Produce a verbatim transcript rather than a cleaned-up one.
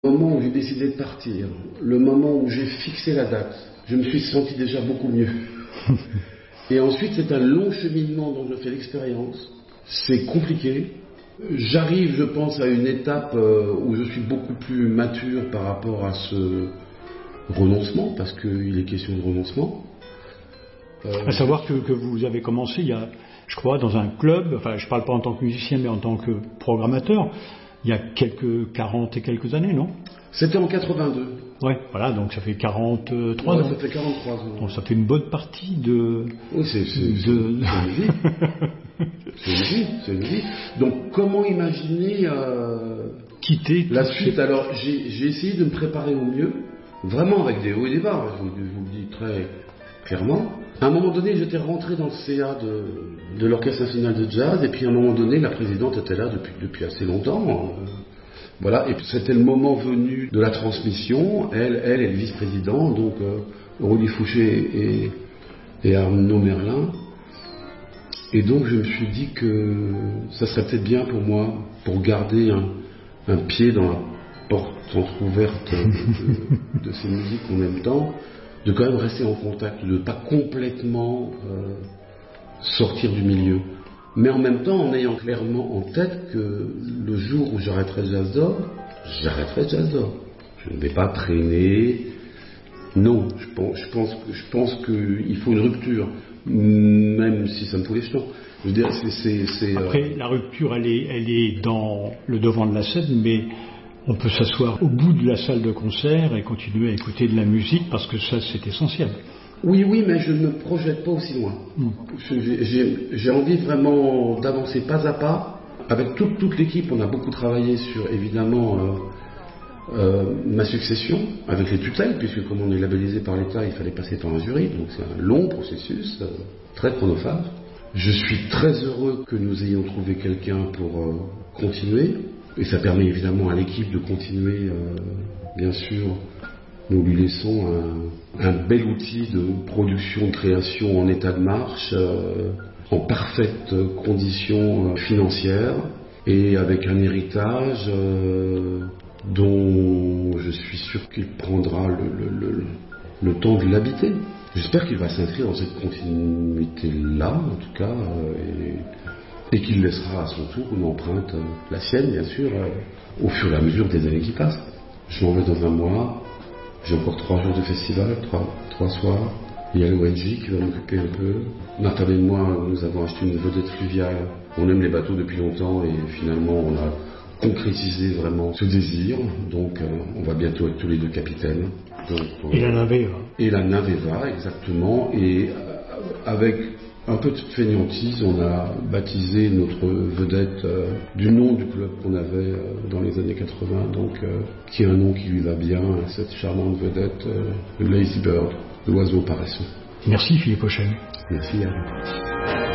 Le moment où j'ai décidé de partir, le moment où j'ai fixé la date, je me suis senti déjà beaucoup mieux. Et ensuite, c'est un long cheminement dont je fais l'expérience. C'est compliqué. J'arrive, je pense, à une étape où je suis beaucoup plus mature par rapport à ce renoncement, parce qu'il est question de renoncement. Euh, à savoir que, que vous avez commencé, il y a, je crois, dans un club, enfin, je ne parle pas en tant que musicien, mais en tant que programmateur, il y a quelques quarante et quelques années, non ? C'était en quatre-vingt-deux. Ouais, voilà, donc ça fait quarante-trois ouais, ans. Ça fait quarante-trois ans. Donc ça fait une bonne partie de... Oui, c'est, c'est, de... c'est, c'est une vie. c'est une vie, c'est une vie. Donc comment imaginer euh, quitter la suite ? Alors j'ai, j'ai essayé de me préparer au mieux, vraiment avec des hauts et des bas, je vous, je vous le dis très clairement. À un moment donné, j'étais rentré dans le C A de, de l'Orchestre National de Jazz, et puis à un moment donné, la présidente était là depuis, depuis assez longtemps. Voilà, et puis c'était le moment venu de la transmission. Elle, elle est le vice-président, donc euh, Aurélie Fouché et, et Arnaud Merlin. Et donc je me suis dit que ça serait peut-être bien pour moi, pour garder un, un pied dans la porte entrouverte de, de, de ces musiques qu'on aime tant, de quand même rester en contact, de ne pas complètement euh, sortir du milieu. Mais en même temps, en ayant clairement en tête que le jour où j'arrêterai Jazz d'Or, j'arrêterai Jazz d'Or. Je ne vais pas traîner. Non, je pense, je pense, je pense qu'il faut une rupture, même si ça me fout les jetons. Je veux dire, c'est, c'est, c'est, Après, euh... la rupture, elle est, elle est dans le devant de la scène, mais on peut s'asseoir au bout de la salle de concert et continuer à écouter de la musique parce que ça, c'est essentiel. Oui, oui, mais je ne me projette pas aussi loin. Mmh. J'ai, j'ai, j'ai envie vraiment d'avancer pas à pas. Avec toute, toute l'équipe, on a beaucoup travaillé sur, évidemment, euh, euh, ma succession, avec les tutelles, puisque comme on est labellisé par l'État, il fallait passer par un jury, donc c'est un long processus, euh, très chronophage. Je suis très heureux que nous ayons trouvé quelqu'un pour euh, continuer, et ça permet évidemment à l'équipe de continuer, euh, bien sûr. Nous lui laissons un, un bel outil de production, de création en état de marche, euh, en parfaite condition euh, financière et avec un héritage euh, dont je suis sûr qu'il prendra le, le, le, le temps de l'habiter. J'espère qu'il va s'inscrire dans cette continuité-là, en tout cas, euh, et, et qu'il laissera à son tour une empreinte, euh, la sienne bien sûr, euh, au fur et à mesure des années qui passent. Je m'en vais dans un mois. J'ai encore trois jours de festival, trois, trois soirs. Il y a le O N J qui va m'occuper un peu. Ma femme et moi, nous avons acheté une vedette fluviale. On aime les bateaux depuis longtemps et finalement on a concrétisé vraiment ce désir. Donc euh, on va bientôt être tous les deux capitaines. Donc, euh, et la Naveva. Et la Naveva, exactement. Et euh, avec un peu de fainéantise, on a baptisé notre vedette euh, du nom du club qu'on avait euh, dans les années quatre-vingts, donc euh, qui est un nom qui lui va bien, cette charmante vedette, euh, le Lazy Bird, l'oiseau paresseux. Merci Philippe Auchet. Merci à vous.